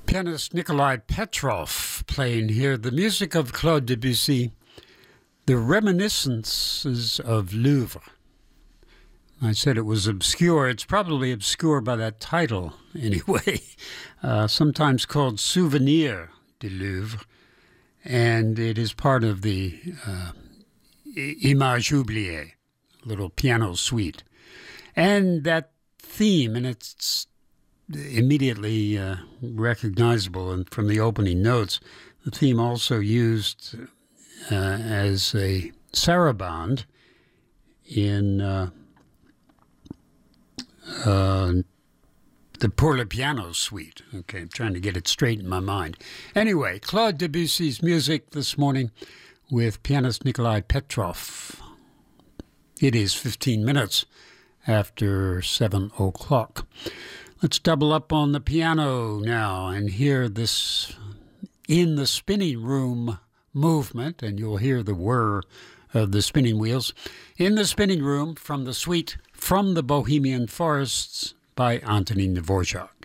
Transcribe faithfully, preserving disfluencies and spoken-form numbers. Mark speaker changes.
Speaker 1: Pianist Nikolai Petrov playing here the music of Claude Debussy, The Reminiscences of Louvre. I said it was obscure. It's probably obscure by that title anyway, uh, sometimes called Souvenir du Louvre, and it is part of the uh, Image Oubliée, little piano suite. And that theme, and it's immediately uh, recognizable and from the opening notes, the theme also used uh, as a sarabande in uh, uh, the Pour le Piano suite. Okay, I'm trying to get it straight in my mind. Anyway, Claude Debussy's music this morning with pianist Nikolai Petrov. It is fifteen minutes after seven o'clock. Let's double up on the piano now and hear this In the Spinning Room movement, and you'll hear the whir of the spinning wheels. In the Spinning Room from the suite From the Bohemian Forests by Antonin Dvorak.